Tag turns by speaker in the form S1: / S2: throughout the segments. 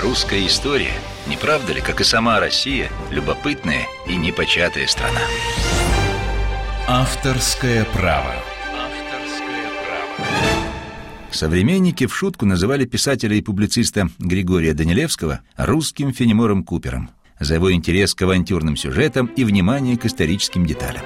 S1: Русская история, не правда ли, как и сама Россия, любопытная и непочатая страна?
S2: Авторское право.
S1: Современники в шутку называли писателя и публициста Григория Данилевского русским Фенемором Купером за его интерес к авантюрным сюжетам и внимание к историческим деталям.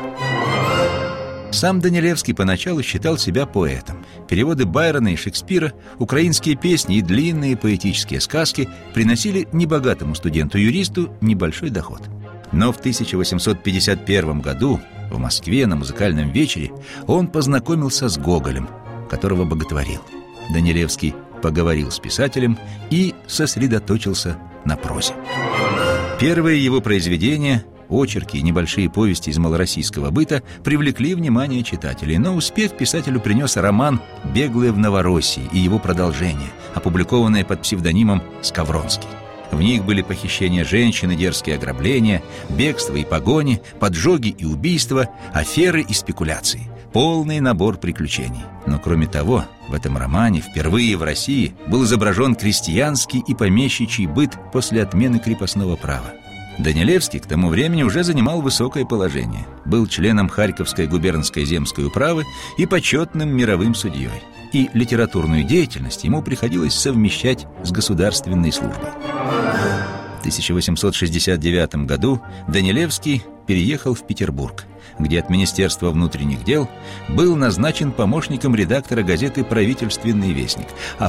S1: Сам Данилевский поначалу считал себя поэтом. Переводы Байрона и Шекспира, украинские песни и длинные поэтические сказки приносили небогатому студенту-юристу небольшой доход. Но в 1851 году в Москве на музыкальном вечере он познакомился с Гоголем, которого боготворил. Данилевский поговорил с писателем и сосредоточился на прозе. Первые его произведения, очерки и небольшие повести из малороссийского быта, привлекли внимание читателей, но успех писателю принес роман «Беглые в Новороссии» и его продолжение, опубликованное под псевдонимом Скавронский. В них были похищения женщин и дерзкие ограбления, бегство и погони, поджоги и убийства, аферы и спекуляции. Полный набор приключений. Но кроме того, в этом романе впервые в России был изображен крестьянский и помещичий быт после отмены крепостного права. Данилевский к тому времени уже занимал высокое положение, был членом Харьковской губернской земской управы и почетным мировым судьей. И литературную деятельность ему приходилось совмещать с государственной службой. В 1869 году Данилевский переехал в Петербург, где от Министерства внутренних дел был назначен помощником редактора газеты «Правительственный вестник», а в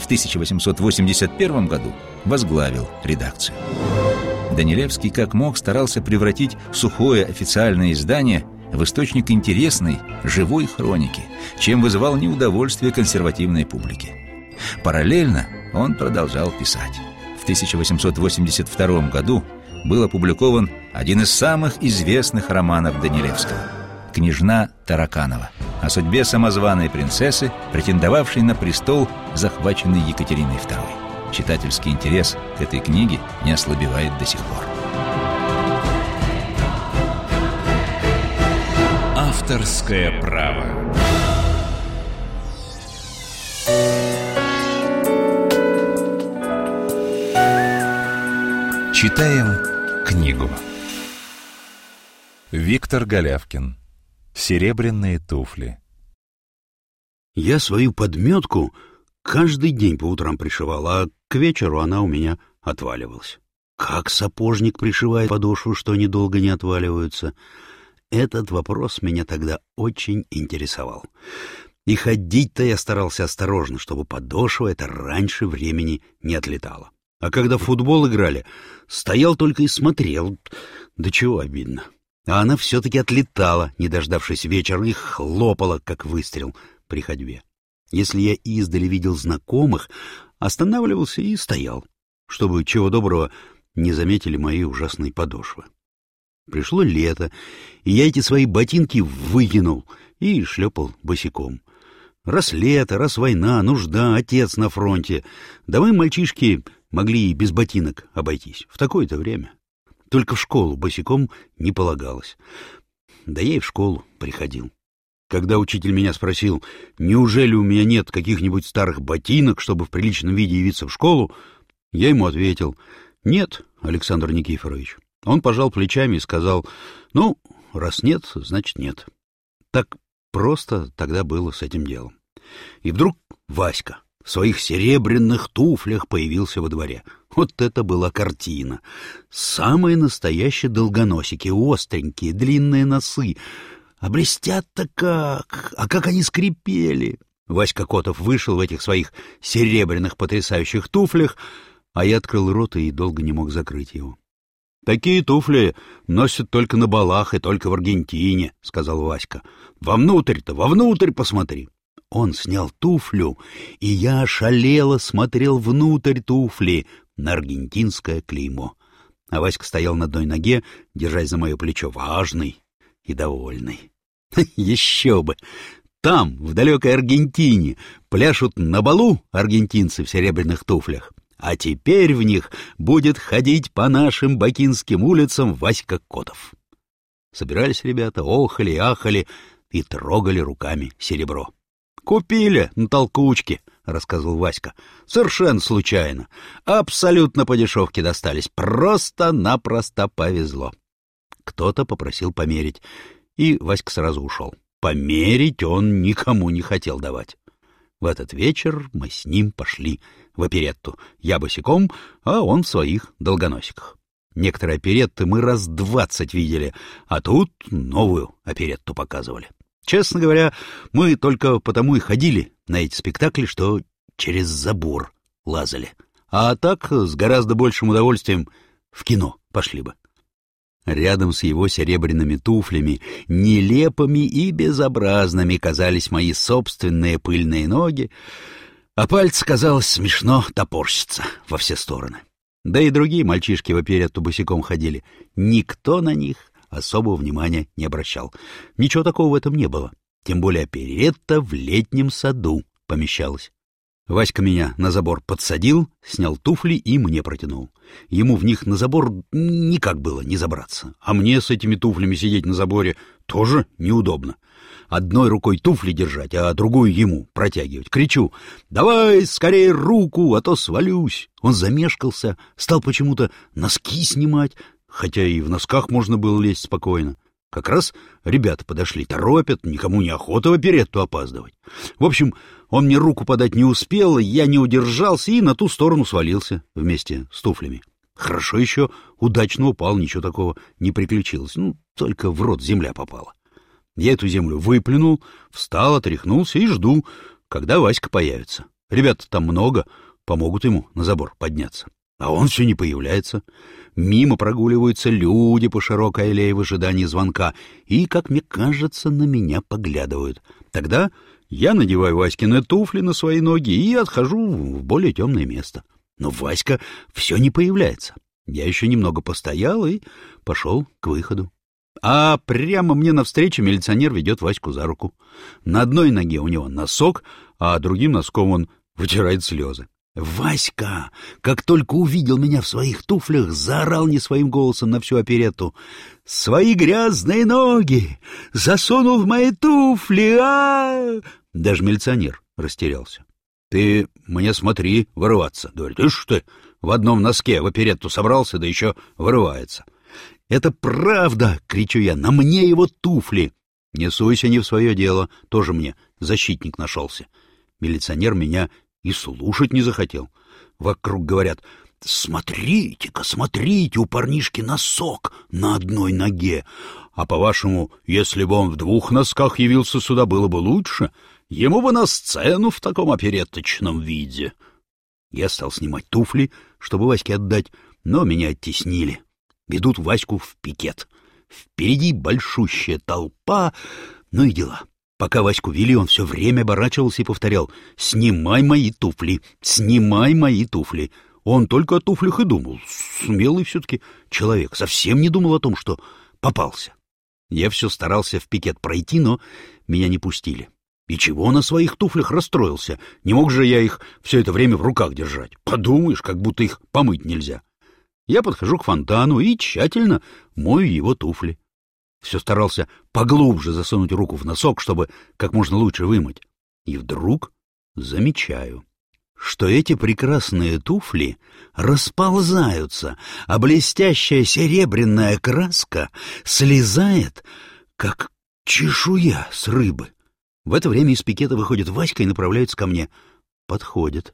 S1: 1881 году возглавил редакцию. Данилевский как мог старался превратить сухое официальное издание в источник интересной, живой хроники, чем вызывал неудовольствие консервативной публики. Параллельно он продолжал писать. В 1882 году был опубликован один из самых известных романов Данилевского «Княжна Тараканова» о судьбе самозваной принцессы, претендовавшей на престол, захваченный Екатериной II. Читательский интерес к этой книге не ослабевает до сих пор.
S2: Авторское право. Читаем книгу. Виктор Голявкин. «Серебряные туфли».
S3: Я свою подметку каждый день по утрам пришивал, а к вечеру она у меня отваливалась. Как сапожник пришивает подошву, что они долго не отваливаются? Этот вопрос меня тогда очень интересовал. И ходить-то я старался осторожно, чтобы подошва эта раньше времени не отлетала. А когда в футбол играли, стоял только и смотрел. Да чего обидно. А она все-таки отлетала, не дождавшись вечера, и хлопала, как выстрел, при ходьбе. Если я издали видел знакомых, останавливался и стоял, чтобы, чего доброго, не заметили мои ужасные подошвы. Пришло лето, и я эти свои ботинки выкинул и шлепал босиком. Раз лето, раз война, нужда, отец на фронте. Да мы, мальчишки, могли и без ботинок обойтись в такое-то время. Только в школу босиком не полагалось. Да я и в школу приходил. Когда учитель меня спросил, неужели у меня нет каких-нибудь старых ботинок, чтобы в приличном виде явиться в школу, я ему ответил: «Нет, Александр Никифорович». Он пожал плечами и сказал: «Ну, раз нет, значит нет». Так просто тогда было с этим делом. И вдруг Васька в своих серебряных туфлях появился во дворе. Вот это была картина! Самые настоящие долгоносики, остренькие, длинные носы. А блестят-то как! А как они скрипели! Васька Котов вышел в этих своих серебряных потрясающих туфлях, а я открыл рот и долго не мог закрыть его. «Такие туфли носят только на балах и только в Аргентине», — сказал Васька. «Вовнутрь посмотри». Он снял туфлю, и я ошалело смотрел внутрь туфли на аргентинское клеймо. А Васька стоял на одной ноге, держась за мое плечо, важный и довольный. Еще бы! Там, в далекой Аргентине, пляшут на балу аргентинцы в серебряных туфлях, а теперь в них будет ходить по нашим бакинским улицам Васька Котов. Собирались ребята, охали, ахали и трогали руками серебро. «Купили на толкучке», — рассказывал Васька. «Совершенно случайно. Абсолютно по дешевке достались. Просто-напросто повезло». Кто-то попросил померить, и Васька сразу ушел. Померить он никому не хотел давать. В этот вечер мы с ним пошли в оперетту. Я босиком, а он в своих долгоносиках. Некоторые оперетты мы раз 20 видели, а тут новую оперетту показывали. Честно говоря, мы только потому и ходили на эти спектакли, что через забор лазали. А так с гораздо большим удовольствием в кино пошли бы. Рядом с его серебряными туфлями, нелепыми и безобразными, казались мои собственные пыльные ноги, а пальцы, казалось, смешно топорщатся во все стороны. Да и другие мальчишки в оперетту босиком ходили. Никто на них особого внимания не обращал. Ничего такого в этом не было. Тем более оперетта в летнем саду помещалась. Васька меня на забор подсадил, снял туфли и мне протянул. Ему в них на забор никак было не забраться. А мне с этими туфлями сидеть на заборе тоже неудобно. Одной рукой туфли держать, а другую ему протягивать. Кричу: «Давай скорее руку, а то свалюсь!» Он замешкался, стал почему-то носки снимать, хотя и в носках можно было лезть спокойно. Как раз ребята подошли, торопят, никому не охота в оперетту опаздывать. В общем, он мне руку подать не успел, я не удержался и на ту сторону свалился вместе с туфлями. Хорошо еще удачно упал, ничего такого не приключилось, только в рот земля попала. Я эту землю выплюнул, встал, отряхнулся и жду, когда Васька появится. Ребят там много, помогут ему на забор подняться. А он все не появляется. Мимо прогуливаются люди по широкой аллее в ожидании звонка и, как мне кажется, на меня поглядывают. Тогда я надеваю Васькины туфли на свои ноги и отхожу в более темное место. Но Васька все не появляется. Я еще немного постоял и пошел к выходу. А прямо мне навстречу милиционер ведет Ваську за руку. На одной ноге у него носок, а другим носком он вытирает слезы. Васька, как только увидел меня в своих туфлях, заорал не своим голосом на всю оперетту: «Свои грязные ноги засунул в мои туфли, а!» Даже милиционер растерялся. «Ты мне смотри вырываться», — говорит. «Ишь ты, в одном носке в оперетту собрался, да еще вырывается». «Это правда!» — кричу я. «На мне его туфли!» «Не суйся не в свое дело, тоже мне защитник нашелся». Милиционер меня и слушать не захотел. Вокруг говорят: «Смотрите-ка, смотрите, у парнишки носок на одной ноге. А по-вашему, если бы он в двух носках явился сюда, было бы лучше? Ему бы на сцену в таком оперетточном виде». Я стал снимать туфли, чтобы Ваське отдать, но меня оттеснили. Ведут Ваську в пикет. Впереди большущая толпа, ну и дела. Пока Ваську вели, он все время оборачивался и повторял: «Снимай мои туфли, снимай мои туфли». Он только о туфлях и думал. Смелый все-таки человек, совсем не думал о том, что попался. Я все старался в пикет пройти, но меня не пустили. И чего на своих туфлях расстроился? Не мог же я их все это время в руках держать. Подумаешь, как будто их помыть нельзя. Я подхожу к фонтану и тщательно мою его туфли. Все старался поглубже засунуть руку в носок, чтобы как можно лучше вымыть. И вдруг замечаю, что эти прекрасные туфли расползаются, а блестящая серебряная краска слезает, как чешуя с рыбы. В это время из пикета выходит Васька и направляется ко мне. Подходит.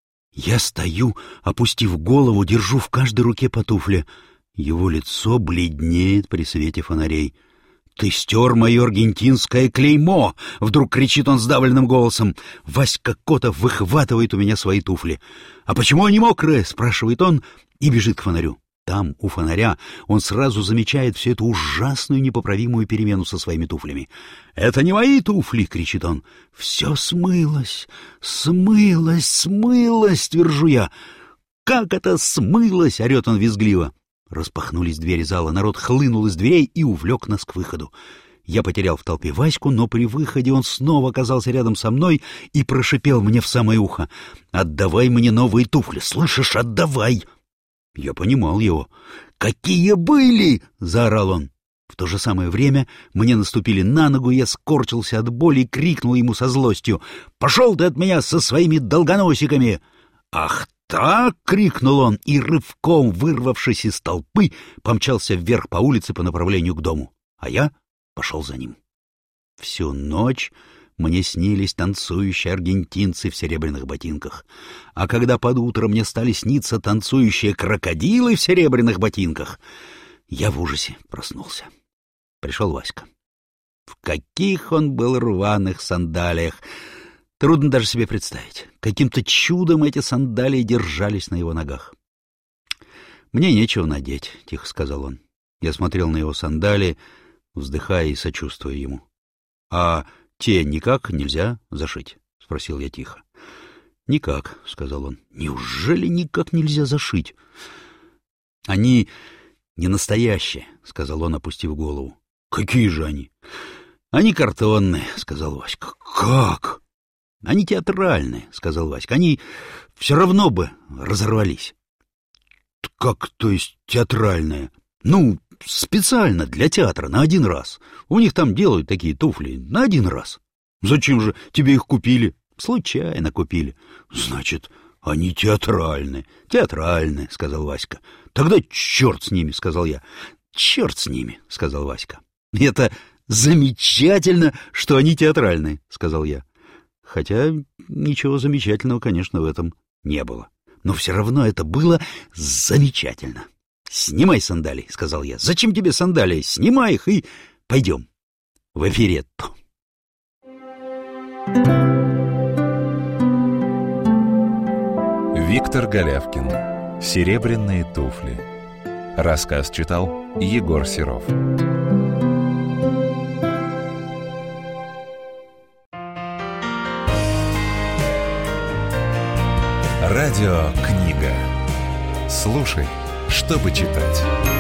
S3: Я стою, опустив голову, держу в каждой руке по туфле. Его лицо бледнеет при свете фонарей. «Ты стер мое аргентинское клеймо!» — вдруг кричит он сдавленным голосом. Васька Котов выхватывает у меня свои туфли. «А почему они мокрые?» — спрашивает он и бежит к фонарю. Там, у фонаря, он сразу замечает всю эту ужасную непоправимую перемену со своими туфлями. «Это не мои туфли!» — кричит он. «Все смылось, смылось, смылось!» — твержу я. «Как это смылось?» — орет он визгливо. Распахнулись двери зала, народ хлынул из дверей и увлек нас к выходу. Я потерял в толпе Ваську, но при выходе он снова оказался рядом со мной и прошипел мне в самое ухо: «Отдавай мне новые туфли, слышишь, отдавай!» Я понимал его. «Какие были!» — заорал он. В то же самое время мне наступили на ногу, я скорчился от боли и крикнул ему со злостью: «Пошел ты от меня со своими долгоносиками!» «Ах так!» — крикнул он и, рывком вырвавшись из толпы, помчался вверх по улице по направлению к дому, а я пошел за ним. Всю ночь мне снились танцующие аргентинцы в серебряных ботинках, а когда под утро мне стали сниться танцующие крокодилы в серебряных ботинках, я в ужасе проснулся. Пришел Васька. В каких он был рваных сандалиях! Трудно даже себе представить. Каким-то чудом эти сандалии держались на его ногах. «Мне нечего надеть», — тихо сказал он. Я смотрел на его сандалии, вздыхая и сочувствуя ему. «А те никак нельзя зашить?» — спросил я тихо. «Никак», — сказал он. «Неужели никак нельзя зашить?» «Они не настоящие», — сказал он, опустив голову. «Какие же они?» «Они картонные», — сказал Васька. «Как?» «Они театральные», — сказал Васька. «Они все равно бы разорвались». «Как, то есть, театральные?» «Ну, специально для театра, на один раз. У них там делают такие туфли на один раз». «Зачем же тебе их купили?» «Случайно купили». «Значит, они театральные». «Театральные», — сказал Васька. «Тогда черт с ними», — сказал я. «Черт с ними», — сказал Васька. «Это замечательно, что они театральные», — сказал я. Хотя ничего замечательного, конечно, в этом не было. Но все равно это было замечательно. «Снимай сандалии», — сказал я. «Зачем тебе сандалии? Снимай их и пойдем в оперетту».
S2: Виктор Голявкин. «Серебряные туфли». Рассказ читал Егор Серов. Радиокнига. Слушай, чтобы читать.